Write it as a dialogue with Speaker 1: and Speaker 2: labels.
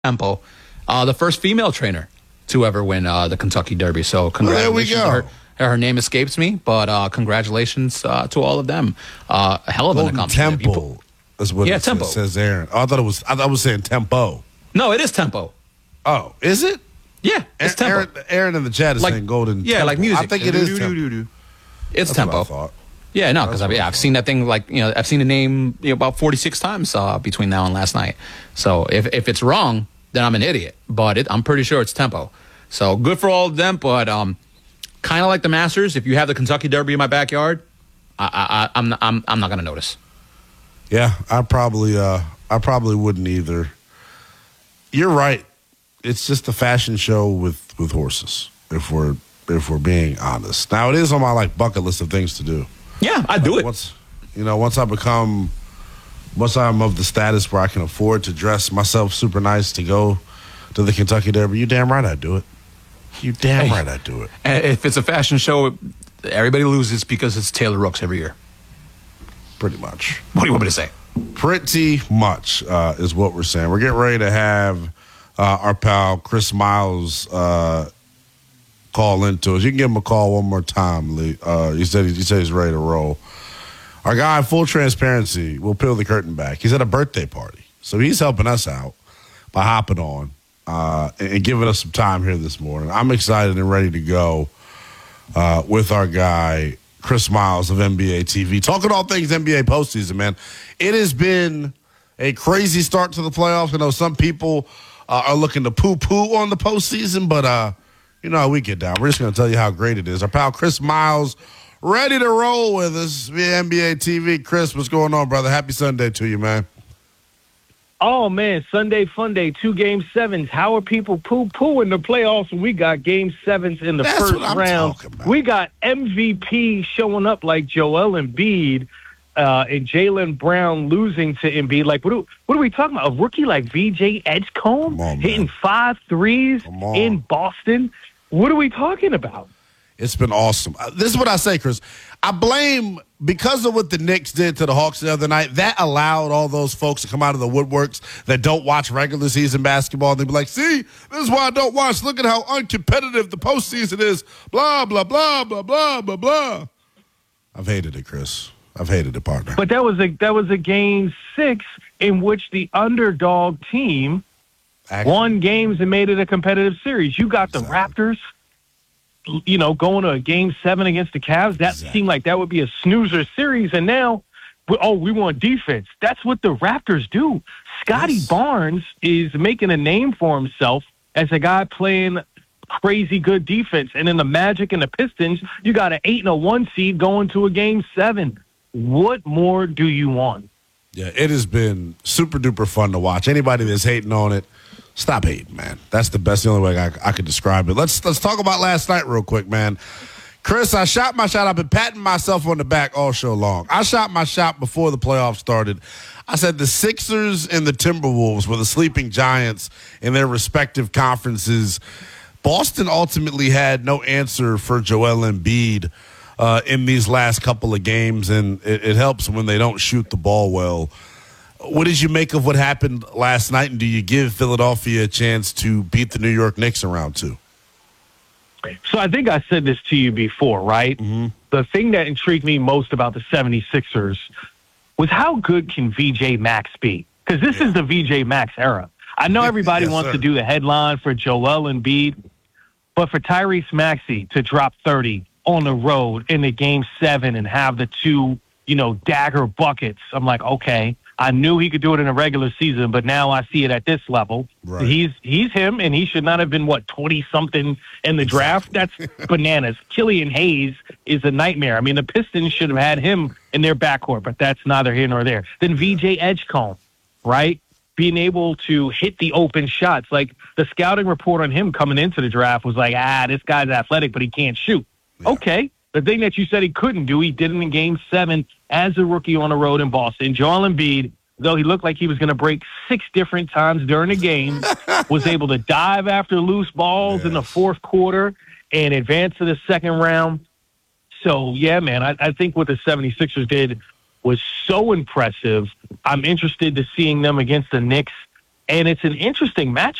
Speaker 1: Tempo, the first female trainer to ever win the Kentucky Derby. So congratulations to her. Her name escapes me, but congratulations to all of them. A hell of an accomplishment.
Speaker 2: Tempo is what Tempo says, Aaron. I thought I was saying tempo.
Speaker 1: No, it is tempo.
Speaker 2: Oh, is it?
Speaker 1: Yeah, it's tempo.
Speaker 2: Aaron in the chat is saying golden.
Speaker 1: Yeah,
Speaker 2: tempo.
Speaker 1: like music.
Speaker 2: I think it is tempo.
Speaker 1: It's
Speaker 2: That's
Speaker 1: tempo.
Speaker 2: What I thought.
Speaker 1: Yeah, no, because I've seen that thing I've seen the name about 46 times between now and last night. So if it's wrong, then I'm an idiot. But I'm pretty sure it's tempo. So good for all of them. But kind of like the Masters, if you have the Kentucky Derby in my backyard, I'm not gonna notice.
Speaker 2: Yeah, I probably wouldn't either. You're right. It's just a fashion show with horses. If we're being honest. Now it is on my bucket list of things to do.
Speaker 1: Yeah, I do it.
Speaker 2: Once I'm of the status where I can afford to dress myself super nice to go to the Kentucky Derby, you damn right I do it. You damn right I do it.
Speaker 1: And if it's a fashion show, everybody loses because it's Taylor Rooks every year.
Speaker 2: Pretty much.
Speaker 1: What do you want me to say?
Speaker 2: Pretty much is what we're saying. We're getting ready to have our pal Chris Miles call into us. You can give him a call one more time, Lee. He said he's ready to roll. Our guy, full transparency, will peel the curtain back. He's at a birthday party, so he's helping us out by hopping on and giving us some time here this morning. I'm excited and ready to go with our guy, Chris Miles of NBA TV. Talking all things NBA postseason, man. It has been a crazy start to the playoffs. I know some people are looking to poo-poo on the postseason, but you know how we get down. We're just going to tell you how great it is. Our pal Chris Miles, ready to roll with us via NBA TV. Chris, what's going on, brother? Happy Sunday to you, man.
Speaker 3: Oh, man, Sunday fun day, 2 Game 7s. How are people poo-pooing the playoffs when we got Game 7s in the first round? We got MVP showing up like Joel Embiid and Jaylen Brown losing to Embiid. Like, what are we talking about? A rookie like VJ Edgecombe hitting 5 threes in Boston? What are we talking about?
Speaker 2: It's been awesome. This is what I say, Chris. I blame, because of what the Knicks did to the Hawks the other night, that allowed all those folks to come out of the woodworks that don't watch regular season basketball. They'd be like, see, this is why I don't watch. Look at how uncompetitive the postseason is. Blah, blah, blah, blah, blah, blah, blah. I've hated it, Chris. I've hated it, partner.
Speaker 3: But that was a Game 6 in which the underdog team won games and made it a competitive series. You got the Raptors, going to a Game 7 against the Cavs. That seemed like that would be a snoozer series. And now, we want defense. That's what the Raptors do. Scotty Barnes is making a name for himself as a guy playing crazy good defense. And in the Magic and the Pistons, you got an 8-1 seed going to a Game 7. What more do you want?
Speaker 2: Yeah, it has been super duper fun to watch. Anybody that's hating on it, stop hating, man. That's the only way I could describe it. Let's talk about last night real quick, man. Chris, I shot my shot. I've been patting myself on the back all show long. I shot my shot before the playoffs started. I said the Sixers and the Timberwolves were the sleeping giants in their respective conferences. Boston ultimately had no answer for Joel Embiid in these last couple of games, and it helps when they don't shoot the ball well. What did you make of what happened last night, and do you give Philadelphia a chance to beat the New York Knicks in round 2?
Speaker 3: So I think I said this to you before, right?
Speaker 2: Mm-hmm.
Speaker 3: The thing that intrigued me most about the 76ers was how good can VJ Max be? Because this is the VJ Max era. I know everybody wants to do the headline for Joel Embiid, but for Tyrese Maxey to drop 30 on the road in the Game 7 and have the 2, dagger buckets, I'm like, okay. I knew he could do it in a regular season, but now I see it at this level.
Speaker 2: Right.
Speaker 3: He's him, and he should not have been, 20-something in the draft? That's bananas. Killian Hayes is a nightmare. I mean, the Pistons should have had him in their backcourt, but that's neither here nor there. Then VJ Edgecombe, right? Being able to hit the open shots. Like, the scouting report on him coming into the draft was like, this guy's athletic, but he can't shoot. Yeah. Okay. The thing that you said he couldn't do, he did it in Game 7 as a rookie on the road in Boston. Joel Embiid, though he looked like he was going to break 6 different times during the game, was able to dive after loose balls in the fourth quarter and advance to the second round. So, yeah, man, I think what the 76ers did was so impressive. I'm interested to seeing them against the Knicks and it's an interesting matchup.